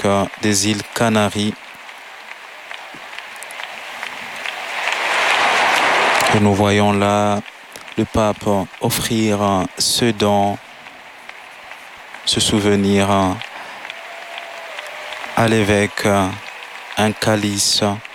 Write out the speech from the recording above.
évêque des îles Canaries. Et nous voyons là le pape offrir ce don, ce souvenir à l'évêque, un calice